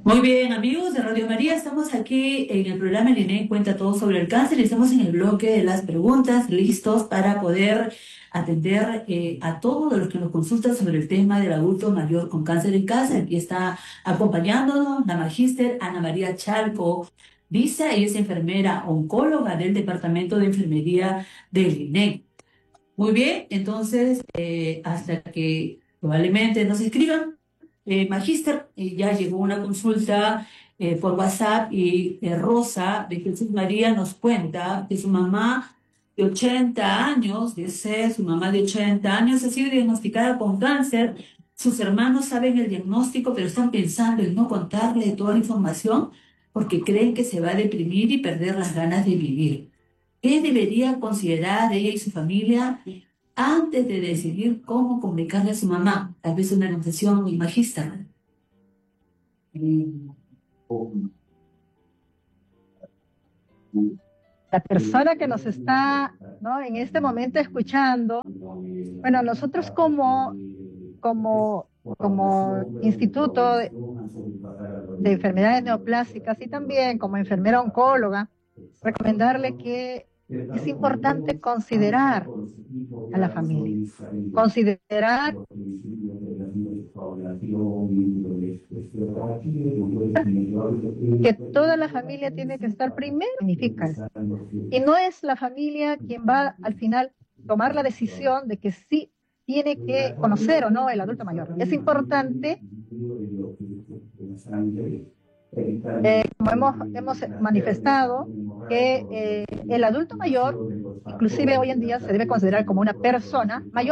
Muy bien, amigos de Radio María, estamos aquí en el programa El INE Cuenta Todo sobre el Cáncer y estamos en el bloque de las preguntas, listos para poder atender a todos los que nos consultan sobre el tema del adulto mayor con cáncer en casa. Aquí está acompañándonos la magíster Ana María Chalco Visa, ella es enfermera oncóloga del Departamento de Enfermería del INE. Muy bien, entonces, hasta que probablemente nos escriban, Magíster, ya llegó una consulta por WhatsApp y Rosa de Jesús María nos cuenta que su mamá de 80 años, dice, su mamá de 80 años ha sido diagnosticada con cáncer. Sus hermanos saben el diagnóstico, pero están pensando en no contarle toda la información porque creen que se va a deprimir y perder las ganas de vivir. ¿Qué debería considerar ella y su familia antes de decidir cómo comunicarle a su mamá? Tal vez una negociación muy magista. La persona que nos está, ¿no?, en este momento escuchando, bueno, nosotros como Instituto de Enfermedades Neoplásicas y también como enfermera oncóloga, recomendarle que es importante considerar a la familia, considerar que toda la familia tiene que estar primero, significa eso. Y no es la familia quien va al final tomar la decisión de que sí tiene que conocer o no el adulto mayor. Es importante, como hemos manifestado, que el adulto mayor, inclusive hoy en día, se debe considerar como una persona mayor.